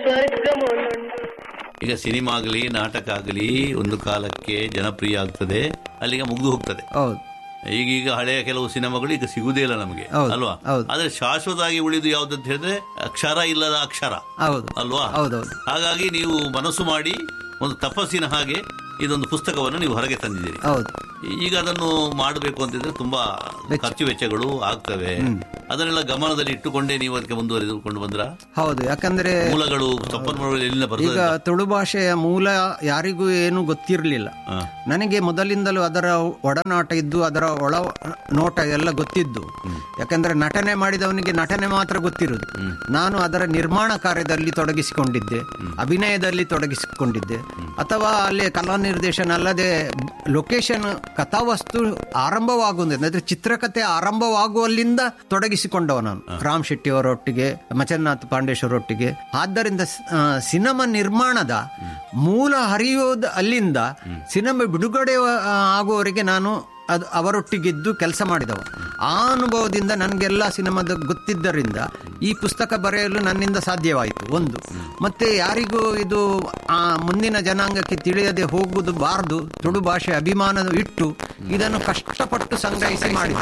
ಈಗ ಸಿನಿಮಾ ಆಗಲಿ ನಾಟಕ ಆಗಲಿ ಒಂದು ಕಾಲಕ್ಕೆ ಜನಪ್ರಿಯ ಆಗ್ತದೆ, ಅಲ್ಲಿಗೆ ಮುಗಿದು ಹೋಗ್ತದೆ. ಈಗೀಗ ಹಳೆಯ ಕೆಲವು ಸಿನಿಮಾಗಳು ಈಗ ಸಿಗುದೇ ಇಲ್ಲ ನಮಗೆ, ಅಲ್ವಾ? ಆದ್ರೆ ಶಾಶ್ವತವಾಗಿ ಉಳಿದು ಯಾವ್ದಂತ ಹೇಳಿದ್ರೆ ಅಕ್ಷರ ಇಲ್ಲದ ಅಕ್ಷರ, ಅಲ್ವಾ? ಹಾಗಾಗಿ ನೀವು ಮನಸ್ಸು ಮಾಡಿ ಒಂದು ತಪಸ್ಸಿನ ಹಾಗೆ ಇದೊಂದು ಪುಸ್ತಕವನ್ನು ನೀವು ಹೊರಗೆ ತಂದಿದ್ದೀರಿ. ಈಗ ಅದನ್ನು ಮಾಡಬೇಕು ಅಂತಿದ್ರೆ ತುಂಬಾ ಖರ್ಚು ವೆಚ್ಚಗಳು ಆಗ್ತವೆ. ಅದನ್ನೆಲ್ಲ ಗಮನದಲ್ಲಿ ಇಟ್ಟುಕೊಂಡೇ ನೀವು ಅದಕ್ಕೆ ಮುಂದುವರಿದುಕೊಂಡು ಬಂದ್ರ? ಹೌದು, ಯಾಕಂದ್ರೆ ಮೂಲಗಳು ಸಂಪನ್ಮೂಲಗಳು ಎಲ್ಲಿಂದ ಬರ್ತದೆ? ಈಗ ತುಳು ಭಾಷೆಯ ಮೂಲ ಯಾರಿಗೂ ಏನು ಗೊತ್ತಿರಲಿಲ್ಲ. ನನಗೆ ಮೊದಲಿಂದಲೂ ಅದರ ಒಡನಾಟ ಇದ್ದು, ಅದರ ಒಳ ನೋಟ ಎಲ್ಲ ಗೊತ್ತಿದ್ದು. ಯಾಕಂದ್ರೆ ನಟನೆ ಮಾಡಿದವನಿಗೆ ನಟನೆ ಮಾತ್ರ ಗೊತ್ತಿರುವುದು. ನಾನು ಅದರ ನಿರ್ಮಾಣ ಕಾರ್ಯದಲ್ಲಿ ತೊಡಗಿಸಿಕೊಂಡಿದ್ದೆ, ಅಭಿನಯದಲ್ಲಿ ತೊಡಗಿಸಿಕೊಂಡಿದ್ದೆ, ಅಥವಾ ಅಲ್ಲಿ ಕಲಾ ನಿರ್ದೇಶನ ಅಲ್ಲದೆ ಲೊಕೇಶನ್ ಕಥಾವಸ್ತು ಆರಂಭವಾಗುವುದಿಲ್ಲ, ಅಂದ್ರೆ ಚಿತ್ರಕಥೆ ಆರಂಭವಾಗುವಲ್ಲಿಂದ ತೊಡಗಿಸಿಕೊಂಡವ ನಾನು ರಾಮ್ ಶೆಟ್ಟಿ ಅವರೊಟ್ಟಿಗೆ, ಮಚನ್ನಾಥ್ ಪಾಂಡೇಶ್ವರೊಟ್ಟಿಗೆ. ಆದ್ದರಿಂದ ಸಿನಿಮಾ ನಿರ್ಮಾಣದ ಮೂಲ ಹರಿಯೋದು ಅಲ್ಲಿಂದ ಸಿನಿಮಾ ಬಿಡುಗಡೆ ಆಗುವವರೆಗೆ ನಾನು ಅವರೊಟ್ಟಿಗಿದ್ದು ಕೆಲಸ ಮಾಡಿದವ. ಆ ಅನುಭವದಿಂದ ನನಗೆಲ್ಲ ಸಿನಿಮಾದ ಗೊತ್ತಿದ್ದರಿಂದ ಈ ಪುಸ್ತಕ ಬರೆಯಲು ನನ್ನಿಂದ ಸಾಧ್ಯವಾಯಿತು ಒಂದು. ಮತ್ತೆ ಯಾರಿಗೂ ಇದು ಮುಂದಿನ ಜನಾಂಗಕ್ಕೆ ತಿಳಿಯದೆ ಹೋಗುವುದು ಬಾರದು, ತುಳು ಭಾಷೆ ಅಭಿಮಾನ ಇಟ್ಟು ಇದನ್ನು ಕಷ್ಟಪಟ್ಟು ಸಂಗ್ರಹಿಸಿ ಮಾಡಿ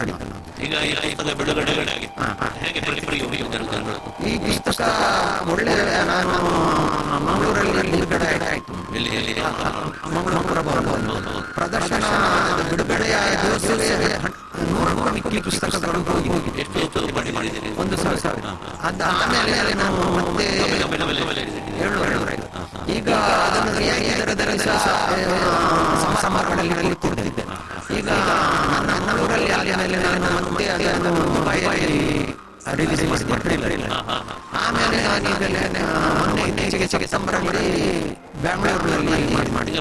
ಈ ಪುಸ್ತಕ ಒಳ್ಳೆ ನಾನು ಮಂಗಳೂರಲ್ಲಿ ಬಿಡುಗಡೆ ಆಯಿತು. ಪ್ರದರ್ಶನ ಬಿಡುಗಡೆಯ ಮಿಕ್ಕಿ ಪುಸ್ತಕಗಳು ಹೋಗಿದೆ. 1,000. ಅದಾದ್ಮೇಲೆ ನಾನು ಮತ್ತೆ ಈಗ ಅದನ್ನು ರಿಯಾಯಿತಿ ದರದಲ್ಲಿ ಸಮಾರಂಭಗಳಲ್ಲಿ ಕೊಡ್ತಿದ್ದೆ. ಈಗ ನನ್ನ ಊರಲ್ಲಿ ಅಲ್ಲಿ ನಾನು ಮತ್ತೆ ಅದನ್ನು ರಿಲೀಸ್ ಮಾಡಿಲ್ಲ. ಆಮೇಲೆ ನಾನು ಈಗ ಸಂಬರಗಳಲ್ಲಿ ಬ್ಯಾಂಗ್ಳೂರಿನಲ್ಲಿ ಮಾಡಿ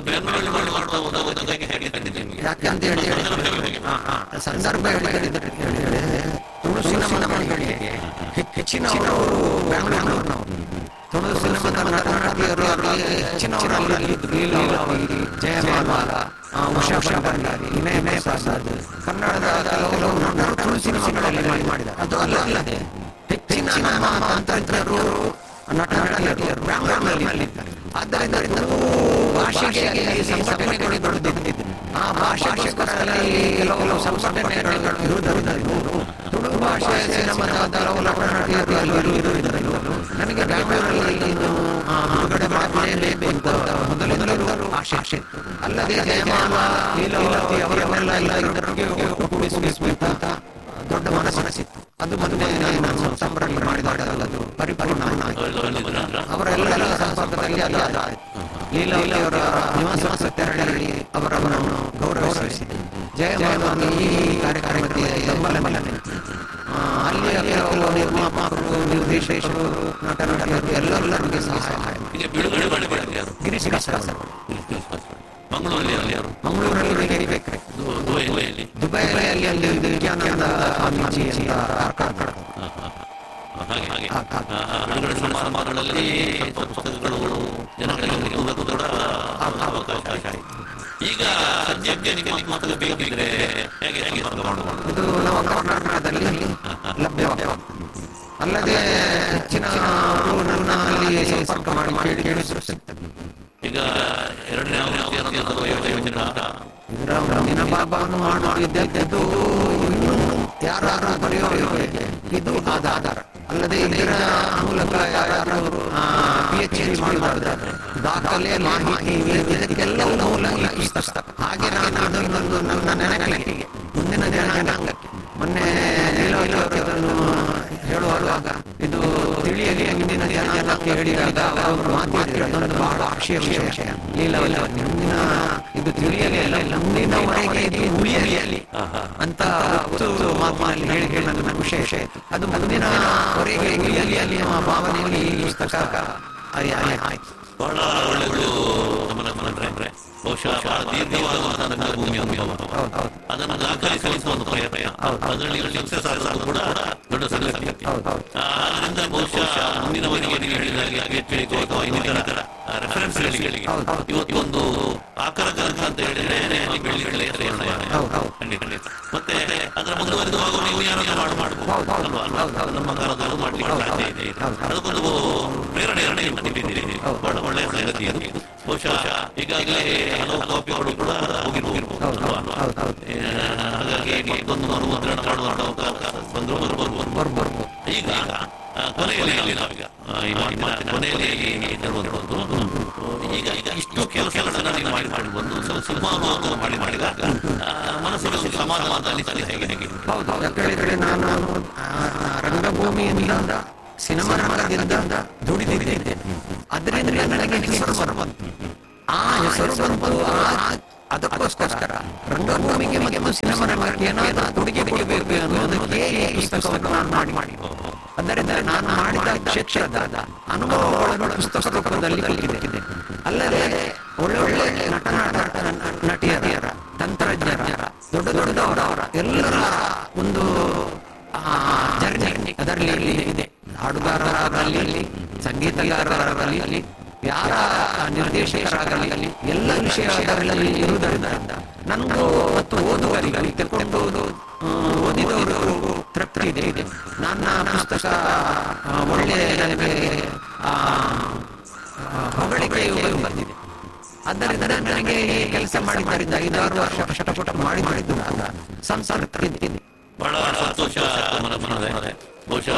ಯಾಕಂತ ಹೇಳಿ ಸಂದರ್ಭ ತುಳು ಸಿನಿಮಾಗಳಿಗೆ ಹೆಚ್ಚಿನವರು ಬ್ಯಾಂಗ್ಳೂರಿನವರು, ತುಳು ಸಿನಿಮಾದ ನಟನಟಿಯರು ಹೆಚ್ಚಿನವರಲ್ಲಿ ಜಯಮಾಲ, ಉಷಾ ಭಂಡಾರಿ, ವಿನಯ ಪ್ರಸಾದ್, ಕನ್ನಡದ ತುಳು ಸಿನಿಮಾಗಳಲ್ಲಿ ಮಾಡಿದ್ದಾರೆ. ಅದು ಅಲ್ಲದೆ ಹೆಚ್ಚಿನ ತಂತ್ರಜ್ಞರು ನಟನಟಿಯರು ಬ್ಯಾಂಗ್ಳೂರಿನಲ್ಲಿದ್ದಾರೆ. ಆದ್ದರಿಂದ ಭಾಷೆಗೆ ಸಂಘಟನೆಗಳು ದೊಡ್ಡದಿದ್ದು, ಆ ಭಾಷೆಗೋಸ್ಕರದಲ್ಲಿ ಕೆಲವು ಸಂಘಟನೆಗಳು ಇರುವುದರಿಂದ ತುಳು ಭಾಷೆ ಸಿನಿಮಾದ ಕೆಲವು ನಟನಟಿಯರು ಅಲ್ಲಿ ಇರುವುದರಿಂದ ನನಗೆ ಬ್ಯಾಂಗ್ಳೂರಲ್ಲಿ ಬಿಡುಗಡೆ ಮಾಡಲೇಬೇಕು ಅಂತ ಮೊದಲಿಂದಲೂ ಆಶೆ. ಅಲ್ಲದೆ ಜಯಮಾಲ, ಲೀಲಾವತಿ ಅವರೆಲ್ಲ ಇದರಿಗೆ ಒಗ್ಗೂಡಿಸಬೇಕು ಅಂತ ದೊಡ್ಡ ಮನಸ್ಸಿತ್ತು. ಅದು ಮೊನ್ನೆ ನಾನು ಸಂಬರದಲ್ಲಿ ಮಾಡಿದಾಗ ಅದು ಪರಿಪೂರ್ಣ ಅವರೆಲ್ಲ ಸಂಪರ್ಕದಲ್ಲಿ ಅದಾಯಿತು. ಲೀಲಾವತಿಯವರ ನಿವಾಸ ತೆರಳಿ ಅವರನ್ನು ಗೌರವಿಸಿದೆ. ಜಯಮಾಲ ಈ ಕಾರ್ಯಕ್ರಮಕ್ಕೆ ಬೆಂಬಲ ಅಲ್ಲಿಯ ಕೆಲವು ನಿರ್ಮಾಪಕರು, ನಿರ್ದೇಶಕರು, ನಟನಟಿಯರು ಎಲ್ಲರಿಗೂ ಸಹಾಯ ಗಿರೀಶ್ ಮಂಗಳೂರಲ್ಲಿ ಬೇಕ್ರೆ, ದುಬೈಯಲ್ಲಿ ಅಲ್ಲಿ ವಿಜ್ಞಾನದ ಈಗ ಇದು ನವ ಕರ್ನಾಟಕದಲ್ಲಿ ಲಭ್ಯವಾಗುತ್ತದೆ. ಅಲ್ಲದೆ ಹೆಚ್ಚಿನ ಸಂಪರ್ಕ ಮಾಡಿ ಕೇಳಿಸುತ್ತದೆ. ಈಗ ಎರಡನೇ ಮುಂದಿನ ಭಾಗವನ್ನು ಮಾಡುತ್ತಿದ್ದು ಯಾರು ಬರೆಯುವ ಇದು ಆಧಾರ. ಅಲ್ಲದೆ ಇದರ ಮೂಲಕ ಯಾರು PhD ಮಾಡಿದ್ದಾರೆ, ದಾಖಲೆ ಮಾಹಿತಿ, ಇದಕ್ಕೆಲ್ಲವೂ ಮೂಲ ಈ ಪುಸ್ತಕ. ಹಾಗೆ ನಾನು ಅದನ್ನೊಂದು ನನ್ನ ನೆನಪಿಗೆ ಮುಂದಿನ ಜನಾಂಗಕ್ಕೆ ಮೊನ್ನೆ ಅದನ್ನು ಹೇಳುವಾಗ ಇದು ತಿಳಿಯಲಿ ಮುಂದಿನ ಜನಾಂಗಕ್ಕೆ ಹೇಳಿದಾಗ ಅವರು ಮಾತಾಡಿರೋದು ಬಹಳ ವಿಷಯ. ಲೀಲಾವತಿ ಮುಂದಿನ ಇದು ತಿಳಿಯಲಿ ಅಲ್ಲ, ಮುಂದಿನವರೆಗೆ ಇದು ಉಳಿಯಲಿ ಅಂತ ಮಾತಲ್ಲಿ ಹೇಳಿ ನನ್ನ ಖುಷಿ ಆಯ್ತು. ಅದು ಮುಂದಿನವರೆಗೆ ಉಳಿಯಲಿ ಅಲ್ಲಿ ಭಾವನೆಯಲ್ಲಿ ಈ ಪುಸ್ತಕ ಆಯ್ತು. ಬಹಳ ಒಳ್ಳೆಯದು. ಬಹುಶಃ ದೀರ್ಘವಾದ ಭೂಮಿ ಅನುಭವ, ಅದನ್ನು ದಾಖಲಿಸುವಂತ ಒಂದು ಪ್ರಯತ್ನ, ಅದರಲ್ಲಿ ಸಕ್ಸಸ್ ಆಗೋದು ಕೂಡ ದೊಡ್ಡ ಸಂಗತಿ. ಅದರಿಂದ ಬಹುಶಃ ಮುಂದಿನವರಿಗೆ ನೀವು ಹೇಳಿದಾಗ ಇನ್ನಿತರ ರೆಫರೆನ್ಸ್ಗಳಿಗೆ ಇವತ್ತೊಂದು ಆಕಾರ ಗ್ರಂಥ ಅಂತ ಹೇಳಿದ್ರೆ ಬೆಳ್ಳಿ ಖಂಡಿತ. ಮತ್ತೆ ಅದರ ಮುಂದುವರೆದುವಾಗ ನೀವು ಯಾರಾದ್ರೂ ಮಾಡಬಹುದು ಅಲ್ವಾ? ನಮ್ಮ ಕಾಲದಲ್ಲೂ ಮಾಡ್ಲಿಕ್ಕೆ ಸಾಧ್ಯ ಇದೆ. ಅದಕ್ಕೊಂದು ಪ್ರೇರಣೆ ನೀಡಿದ್ದೀರಿ. ಬಹಳ ಒಳ್ಳೆಯ ಸಂಗತಿ ಅದು. ಬಹುಶಃ ಈಗಾಗಲೇ ಹಲವು ಕಾಪಿಗಳು ಕೂಡ ಹೋಗಿರ್ಬೋದು. ಹಾಗಾಗಿ ಮತ್ತೊಂದು ಮುದ್ರಣ ಮಾಡುವಂತ ಅವಕಾಶ ಬರ್ಬೋದು. ಈಗ ಕೊನೆಯಲ್ಲಿ ನಾವೀಗ ಈ ಮಾತಿನ ಕೊನೆಯಲ್ಲಿ ಹೇಳುವಂಥದ್ದು, ಈಗ ಇಷ್ಟು ಕೆಲಸಗಳನ್ನ ನೀವು ಮಾಡಿಕೊಂಡು ಬಂದು ಸಿನಿಮಾವನ್ನು ಮಾಡಿದಾಗ ಮನಸ್ಸಿಗೆ ಒಂದು ಸಮಾಧಾನ ಅನಿಸ್ತದೆ. ಹೇಗೆ ಹೌದು, ಯಾಕಂದ್ರೆ ನಾನು ರಂಗಭೂಮಿಯಿಂದ ಸಿನಿಮಾ ರಂಗದಿಂದ ದುಡಿದಿದ್ದೇನೆ. ಅದರಿಂದ ನನಗೆ ಹೆಸರು ಬಂತು. ಆ ಹೆಸರು ಬಂತು. ಅದಕ್ಕೋಸ್ಕರ ರಂಗಭೂಮಿಗೆ ಮತ್ತು ಸಿನಿಮಾ ರಂಗಕ್ಕೆ ಏನಾದರೂ ಕೊಡುಗೆ ಕೊಡಬೇಕು ಅನ್ನೋದಕ್ಕೆ ಈ ಪುಸ್ತಕವನ್ನು ನಾನು ಮಾಡಿ ಅದರಿಂದ ನಾನು ಮಾಡಿದ ಕ್ಷೇತ್ರದ ಅನುಭವಗಳನ್ನು ಪುಸ್ತಕ ರೂಪದಲ್ಲಿ ಕೊಟ್ಟಿದ್ದೇನೆ. ಅಲ್ಲದೆ ಒಳ್ಳೆ ನಟಿಯರ, ತಂತ್ರಜ್ಞರ, ದೊಡ್ಡದವರ ಎಲ್ಲರ ಒಂದು ಜರ್ನಿ ಅದರಲ್ಲಿ ಇದೆ. ಹಾಡುಗಾರರಾಗಲಿ, ಸಂಗೀತಗಾರರಾಗಲಿ, ಯಾರ ನಿರ್ದೇಶಕರಾಗಲಿ, ಎಲ್ಲ ವಿಷಯಗಳಲ್ಲಿ ಇರುವುದರಿಂದ ನನಗೂ ಮತ್ತು ಓದುವರಿಗೆ ತೆಗೆದುಕೊಂಡು ಓದಿದವರು ತೃಪ್ತಿ ಇದೆ. ನನ್ನ ಪುಸ್ತಕ ಒಳ್ಳೆ ನನಗೆ ಹೊಗಳಿಕೆಯು ಬಂದಿದೆ. ಆದ್ದರಿಂದ ನನಗೆ ಕೆಲಸ ಮಾಡಿದ್ದರಿಂದ 5-6 ವರ್ಷ ಕಷ್ಟಪಟ್ಟ ಮಾಡಿದ್ದು ಸಂಸಾರ ಇದ್ದೀನಿ. ಬಹಳ ಸಂತೋಷ. ಬಹುಶಃ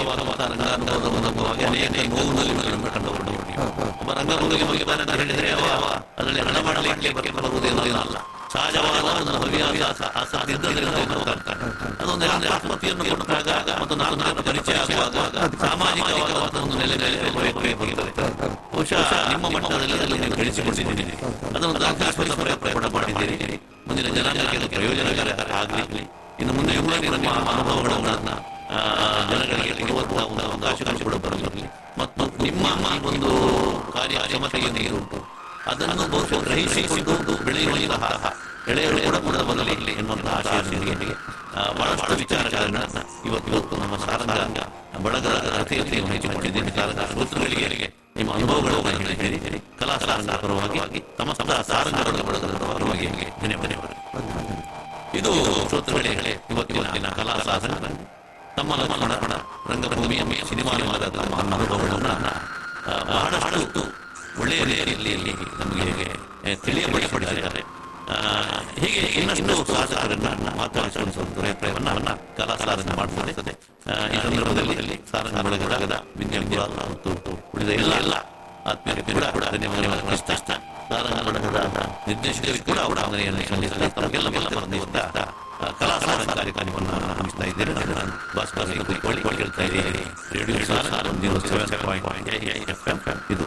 ಅನೇಕ ನೋವುಗಳನ್ನು ಕಂಡುಕೊಂಡು ಒಬ್ಬ ರಂಗಭೂಮಿಗೆ ಮುಗಿತಾನೆ ಅಂತ ಹೇಳಿದ್ರೆ ಅದರಲ್ಲಿ ಹಣ ಮಾಡಲಿಕ್ಕೆ ಬರುವುದೇನಲ್ಲ. ಸಹಜವಾದ ಒಂದು ಹವ್ಯಾಸ ಆಸಕ್ತಿಯಿಂದ ಅದೊಂದು ಆತ್ಮಹತ್ಯೆಯನ್ನು ಕೊಟ್ಟಾಗ ಮತ್ತು ನಾಲ್ಕು ಪರಿಚಯ ಆಗುವಾಗ ಸಾಮಾಜಿಕವಾದ ಒಂದು ನೆಲೆ ಬಹುಶಃ ನಿಮ್ಮ ಮಟ್ಟದಲ್ಲಿ ನೀವು ಬೆಳೆಸಿಕೊಂಡಿದ್ದೀರಿ. ಅದನ್ನು ದಾಖಲಿಸುವ ಪ್ರಯತ್ನ ಮಾಡಿದ್ದೀರಿ. ಮುಂದಿನ ಜನಾಂಗಕ್ಕೆ ಪ್ರಯೋಜನಕರ ಆಗಲಿ. ಇನ್ನು ಮುಂದೆ ನಿಮ್ಮ ಅನುಭವಗಳನ್ನು ಜನಗಳಿಗೆ ಕೊಡುವಂತಹ ಒಂದು ಅವಕಾಶಗಳು ಕೂಡ ಬರಲಿ. ಮತ್ತು ನಿಮ್ಮ ಒಂದು ಕಾರ್ಯಕ್ಷಮತೆಯನ್ನು ಉಂಟು ಅದನ್ನು ಬಹುಶಃ ಗ್ರಹಿಸಿಕೊಂಡು ಬೆಳೆಯುವಂತಹ ಎಳೆಯರು ಕೂಡ ಬರಲಿ ಎನ್ನುವಂತಹ ಆಶಯದೊಂದಿಗೆ ಬಹಳಷ್ಟು ವಿಚಾರಗಳನ್ನು ಇವತ್ತು ನಮ್ಮ ಸಾರಂಗ ಬಳಗದ ಕಥೆಯಲ್ಲಿ ಹೆಚ್ಚಿಕೊಂಡಿದ್ದೇನೆ. ಸಾರಂಗ ಶ್ರೋತೃಗಳಿಗೆ ನಿಮ್ಮ ಅನುಭವಗಳನ್ನು ಹೇಳಿದ್ದೀರಿ. ಕಲಾ ಸಾರಂಗದ ಪರವಾಗಿ ಸಮಸ್ತ ಸಾರಂಗಗಳ ಬಳಗದ ಪರವಾಗಿ ಧನ್ಯವಾದಗಳು. ಇದು ಶ್ರೋತೃಗಳೇ, ಇವತ್ತಿನ ಕಲಾ ಸಾಧನ ತಮ್ಮ ರಂಗಭೂಮಿಯ ಸಿನಿಮಾ ರಂಗದ ಅನುಭವಗಳನ್ನು ಬಹಳಷ್ಟು ಒಳ್ಳೆಯ ರೀತಿಯಲ್ಲಿ ನಮಗೆ ತಿಳಿಯಪಡಿಸಿದ್ದಾರೆ. ಹೀಗೆ ಇನ್ನಷ್ಟು ಸಾಧಕರನ್ನ ಮಾತಾಡಿಸುವಂತ ಪ್ರಯತ್ನವನ್ನ ಕಲಾ ಸಾಧನೆ ಮಾಡುತ್ತದೆ. ಈ ಸಂದರ್ಭದಲ್ಲಿ ಸಾರಂಗ ಬಳಗದ ವಿದ್ಯಾರ್ಥಿಗಳ ಮತ್ತು ಉಳಿದ ಎಲ್ಲ ಆತ್ಮೀಯರಿಗೆ ಕೂಡ ಧನ್ಯವಾದಗಳನ್ನು ಸಾರಂಗ ಬಳಗದ ನಿರ್ದೇಶಕರಿಗೆ ಕೂಡ ಅವರ ಮನೆಯಲ್ಲಿ ಸಲ್ಲಿಸಿದ ತಮಗೆಲ್ಲ ಕಲಾ ಸಾಧನ ಕಾರ್ಯಕ್ರಮವನ್ನು ಹಮ್ಮಿಸ್ತಾ ಇದ್ದೇನೆ. ನಾನು ಭಾಸ್ಕರ್ ಹೇಳ್ತಾ ಇದ್ದೀನಿ. ರೇಡಿಯೋ ಸಾರಂಗ 107.8 FM. ಇದು